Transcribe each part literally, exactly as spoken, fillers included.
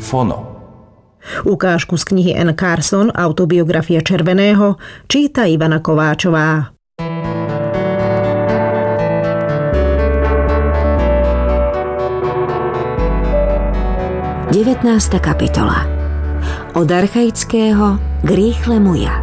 Fono. Ukážku z knihy N. Carson, autobiografia Červeného, číta Ivana Kováčová. devätnásta kapitola. Od archaického k rýchlemu ja.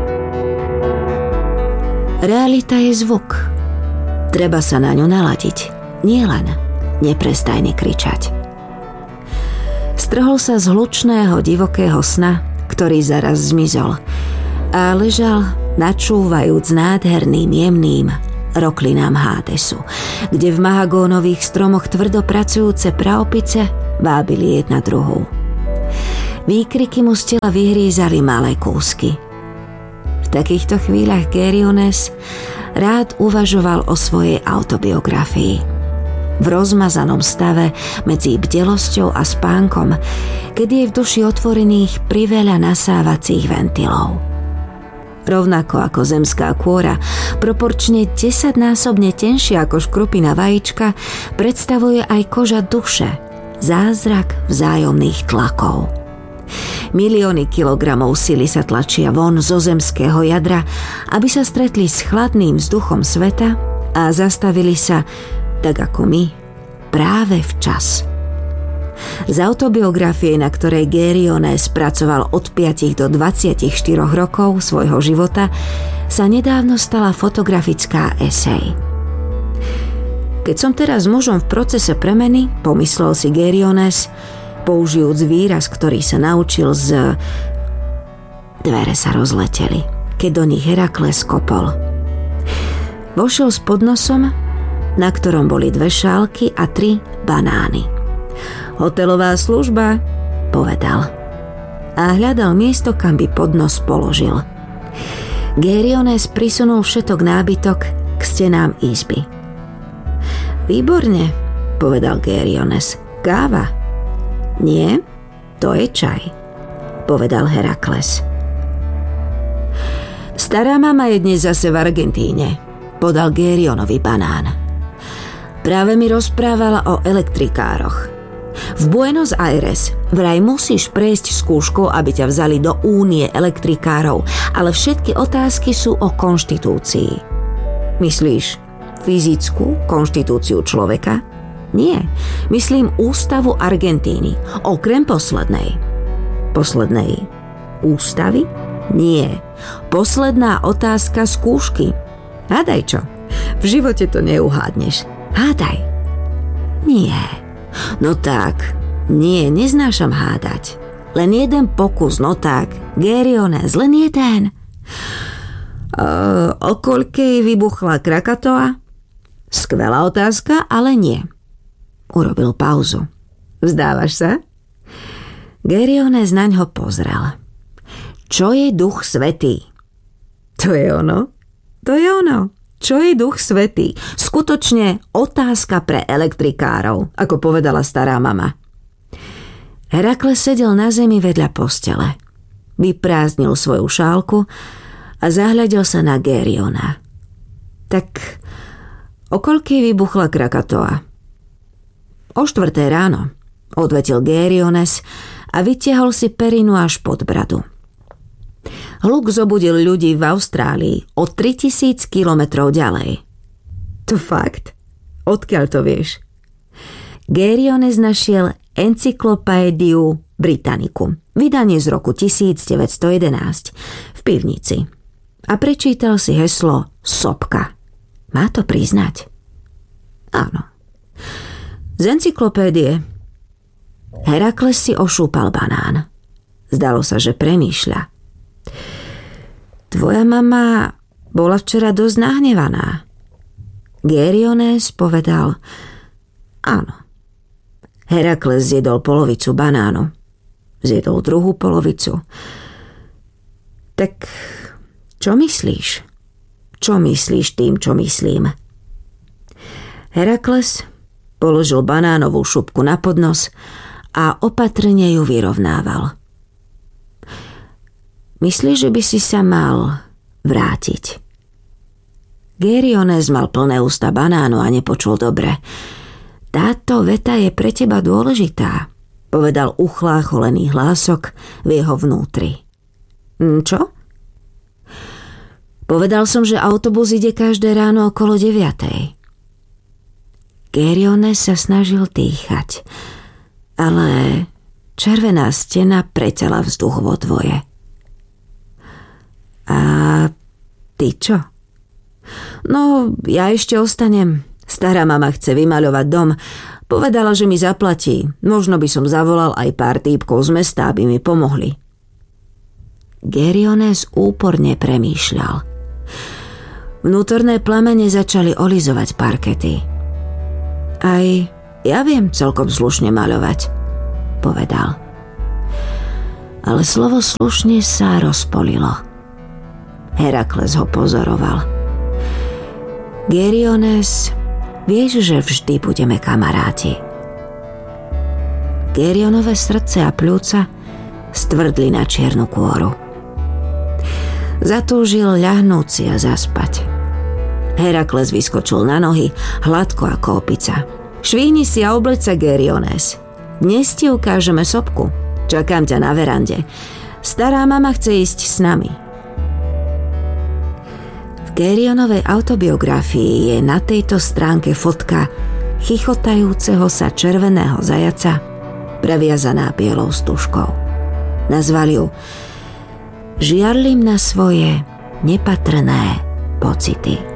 Realita je zvuk. Treba sa na ňu naladiť, nie len neprestajne kričať. Strhol sa z hlučného divokého sna, ktorý zaraz zmizol, a ležal načúvajúc nádherným jemným roklinám Hádesu, kde v mahagónových stromoch tvrdo pracujúce praopice vábili jedna druhú. Výkriky mu z tela vyhrízali malé kúsky. V takýchto chvíľach Geriones rád uvažoval o svojej autobiografii. V rozmazanom stave medzi bdelosťou a spánkom, keď je v duši otvorených priveľa nasávacích ventilov. Rovnako ako zemská kôra, proporčne desaťnásobne tenšia ako škrupina vajíčka, predstavuje aj koža duše zázrak vzájomných tlakov. Milióny kilogramov sily sa tlačia von zo zemského jadra, aby sa stretli s chladným vzduchom sveta a zastavili sa, tak ako my, práve včas. Z autobiografie, na ktorej Geriones pracoval od päť do dvadsaťštyri rokov svojho života, sa nedávno stala fotografická esej. Keď som teraz mužom v procese premeny, pomyslel si Geriones, použijúc výraz, ktorý sa naučil z... Dvere sa rozleteli, keď do nich Herakles kopol. Vošiel s podnosom, na ktorom boli dve šálky a tri banány. Hotelová služba, povedal. A hľadal miesto, kam by podnos položil. Geriones prisunul všetok nábytok k stenám izby. Výborne, povedal Geriones. Káva? Nie, to je čaj, povedal Herakles. Stará mama je dnes zase v Argentíne, podal Gerionovi banán. Práve mi rozprávala o elektrikároch. V Buenos Aires vraj musíš prejsť skúškou, aby ťa vzali do únie elektrikárov, ale všetky otázky sú o konštitúcii. Myslíš fyzickú konštitúciu človeka? Nie, myslím ústavu Argentíny, okrem poslednej. Poslednej ústavy? Nie. Posledná otázka skúšky. Hádaj čo? V živote to neuhádneš. Hádaj. Nie. No tak, nie, neznášam hádať. Len jeden pokus, no tak. Geriones, len jeden. Uh, o koľkej vybuchla Krakatoa? Skvelá otázka, ale nie. Urobil pauzu. Vzdávaš sa? Geriones naňho pozrel. Čo je duch svätý? To je ono. To je ono. Čo je duch svätý? Skutočne otázka pre elektrikárov, ako povedala stará mama. Herakles sedel na zemi vedľa postele. Vyprázdnil svoju šálku a zahľadil sa na Geriona. Tak o koľkej vybuchla Krakatoa? O štvrté ráno, odvetil Geriones a vytiahol si perinu až pod bradu. Hluk zobudil ľudí v Austrálii o tritisíc kilometrov ďalej. To fakt? Odkiaľ to vieš? Geriones našiel Encyklopédiu Britannicum, vydanie z roku devätnásťstojedenásť, v pivnici. A prečítal si heslo sopka. Má to priznať? Áno. Z encyklopédie. Herakles si ošúpal banán. Zdalo sa, že premýšľa. Tvoja mama bola včera dosť nahnevaná. Geriones povedal áno. Herakles zjedol polovicu banánu. Zjedol druhú polovicu. Tak čo myslíš? Čo myslíš tým, čo myslím? Herakles položil banánovú šupku na podnos a opatrne ju vyrovnával. Myslíš, že by si sa mal vrátiť? Geriones mal plné ústa banánu a nepočul dobre. Táto veta je pre teba dôležitá, povedal uchlácholený hlások v jeho vnútri. Čo? Povedal som, že autobus ide každé ráno okolo deviatej. Geriones sa snažil dýchať, ale červená stena preťala vzduch vo dvoje. A ty čo? No, ja ešte ostanem. Stará mama chce vymaľovať dom. Povedala, že mi zaplatí. Možno by som zavolal aj pár týpkov z mesta, aby mi pomohli. Geriones úporne premýšľal. Vnútorné plamene začali olizovať parkety. Aj ja viem celkom slušne maľovať, povedal. Ale slovo slušne sa rozpolilo. Herakles ho pozoroval. Geriones, vieš, že vždy budeme kamaráti. Gerionové srdce a pľúca stvrdli na čiernu kôru. Zatúžil ľahnúť si a zaspať. Herakles vyskočil na nohy, hladko ako opica. Švihni si a obleď sa, Geriones. Dnes ti ukážeme sopku. Čakám ťa na verande. Stará mama chce ísť s nami. V Gerionovej autobiografii je na tejto stránke fotka chichotajúceho sa červeného zajaca previazaná bielou stužkou. Nazval ju Žiarlim na svoje nepatrné pocity.